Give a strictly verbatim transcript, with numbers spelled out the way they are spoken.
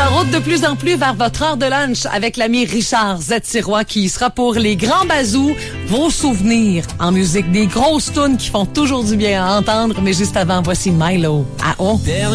en route de plus en plus vers votre heure de lunch avec l'ami Richard Z-Sirois qui sera pour les grands bazous, vos souvenirs en musique, des grosses tunes qui font toujours du bien à entendre. Mais juste avant, voici Milo à on.